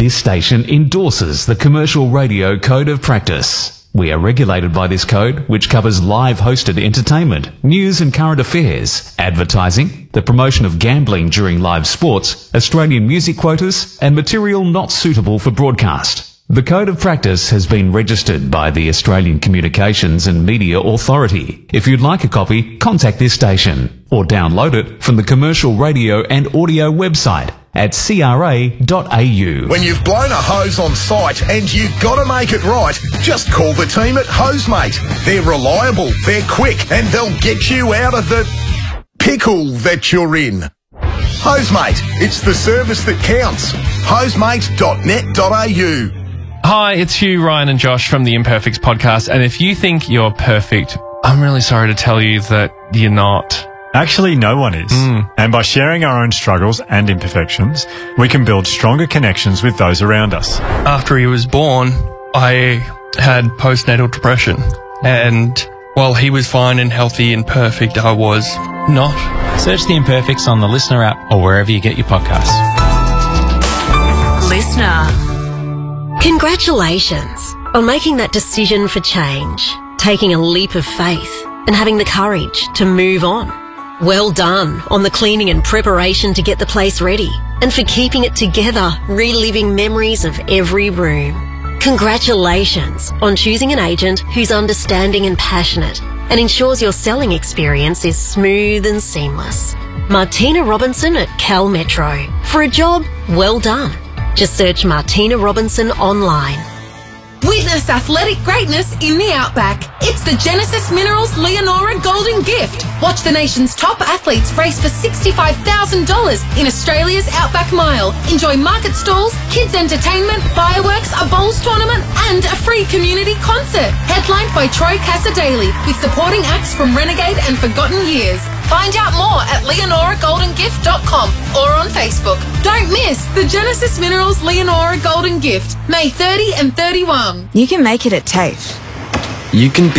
This station endorses the Commercial Radio Code of Practice. We are regulated by this code, which covers live hosted entertainment, news and current affairs, advertising, the promotion of gambling during live sports, Australian music quotas, and material not suitable for broadcast. The Code of Practice has been registered by the Australian Communications and Media Authority. If you'd like a copy, contact this station or download it from the Commercial Radio and Audio website at cra.au. When you've blown a hose on site and you've got to make it right, just call the team at Hosemate. They're reliable, they're quick, and they'll get you out of the pickle that you're in. Hosemate, it's the service that counts. Hosemate.net.au. Hi, it's Hugh, Ryan and Josh from the Imperfects podcast, and if you think you're perfect, I'm really sorry to tell you that you're not. Actually, no one is. And by sharing our own struggles and imperfections, we can build stronger connections with those around us. After he was born, I had postnatal depression, and while he was fine and healthy and perfect, I was not. Search The Imperfects on the Listener app or wherever you get your podcasts. Listener. Congratulations on making that decision for change, taking a leap of faith and having the courage to move on. Well done on the cleaning and preparation to get the place ready and for keeping it together, reliving memories of every room. Congratulations on choosing an agent who's understanding and passionate and ensures your selling experience is smooth and seamless. Martina Robinson at Cal Metro. For a job, well done. Just search Martina Robinson online. Witness athletic greatness in the Outback. It's the Genesis Minerals Leonora Golden Gift. Watch the nation's top athletes race for $65,000 in Australia's Outback Mile. Enjoy market stalls, kids entertainment, fireworks, a bowls tournament and a free community concert. Headlined by Troy Casadei with supporting acts from Renegade and Forgotten Years. Find out more at leonoragoldengift.com or on Facebook. Don't miss the Genesis Minerals Leonora Golden Gift, May 30 and 31. You can make it at TAFE. You can